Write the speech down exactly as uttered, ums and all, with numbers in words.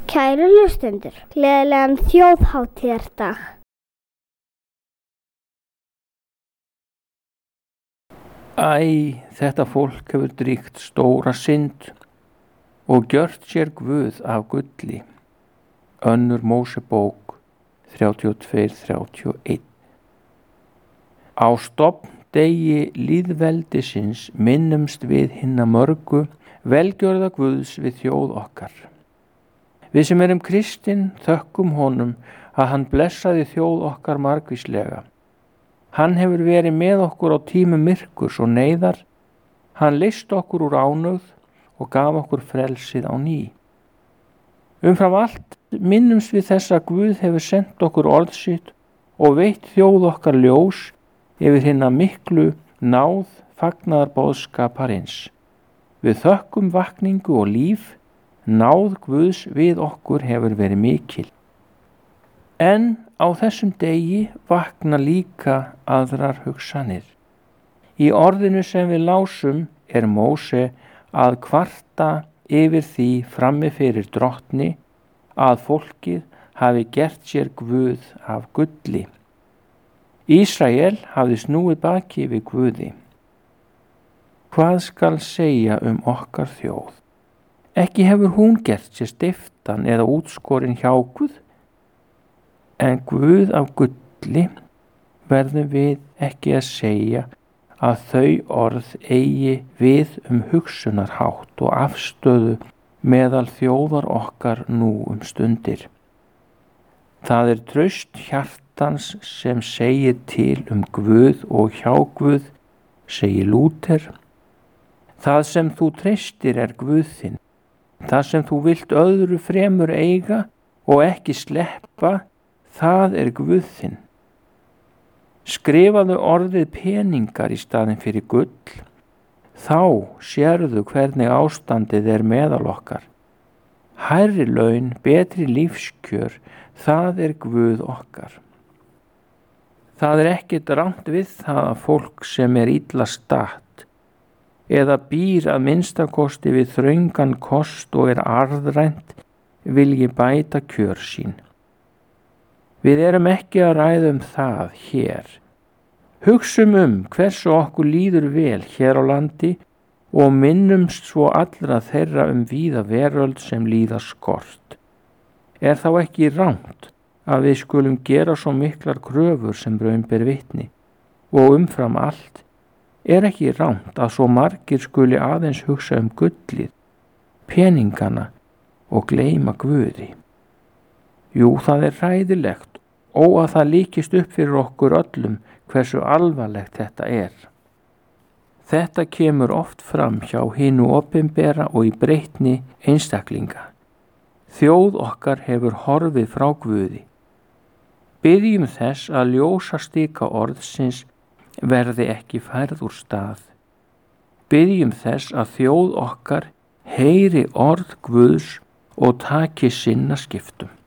Kæru hlustendur, gleðilegan þjóðhátíðardag. Æ, þetta fólk hefur dríkt stóra synd og gjört sér guð af gulli. Önnur Mósebók þrjátíu og tvö þrjátíu og eitt. Á stofndegi lýðveldisins minnumst við hinna mörgu velgjörða Guðs við þjóð okkar. Við sem erum kristin þökkum honum að hann blessaði þjóð okkar margvíslega. Hann hefur verið með okkur á tímum myrkurs og neyðar. Hann leysti okkur úr ánauð og gaf okkur frelsið á ný. Umfram allt minnumst við þess að Guð hefur sendt okkur orð sitt og veitt þjóð okkar ljós yfir hinna miklu náð fagnaðarboðskaparins. Við þökkum vakningu og líf. Náð Guðs við okkur hefur verið mikil. En á þessum degi vakna líka aðrar hugsanir. Í orðinu sem við lásum er Móse að kvarta yfir því frammi fyrir drottni að fólkið hafi gert sér guð af gulli. Ísrael hafði snúið baki við Guði. Hvað skal segja um okkar þjóð? Ekki hefur hún gert sér stiftan eða útskorin hjá Guð, en Guð af gulli verðum við ekki að segja að þau orð eigi við um hugsunarhátt og afstöðu meðal þjóðar okkar nú um stundir. Það er traust hjartans sem segir til um Guð og hjá Guð, segir Lúther. Það sem þú treystir er Guð þinn. Það sem þú vilt öðru fremur eiga og ekki sleppa, það er Guð þinn. Skrifaðu orðið peningar í staðinn fyrir gull, þá sérðu hvernig ástandið er meðal okkar. Hærri laun, betri lífskjör, það er Guð okkar. Það er ekkert rangt við það að fólk sem er illa statt eða býr að minnstakosti við þröngan kost og er arðrænt vilji bæta kjör sín. Við erum ekki að ræða um það hér. Hugsum um hversu okkur líður vel hér á landi og minnumst svo allra þeirra um víða veröld sem líða skort. Er þá ekki rangt að við skulum gera svo miklar kröfur sem raun ber vitni og umfram allt er ekki rangt að svo margir skuli aðeins hugsa um gullið, peningana og gleyma Guði. Jú, það er hræðilegt og að það líkist upp fyrir okkur öllum hversu alvarlegt þetta er. Þetta kemur oft fram hjá hinu opinbera og í breytni einstaklinga. Þjóð okkar hefur horfið frá Guði. Biðjum þess að ljósastika orðsins verði ekki færð úr stað. Biðjum þess að þjóð okkar heyri orð Guðs og taki sinna skiptum.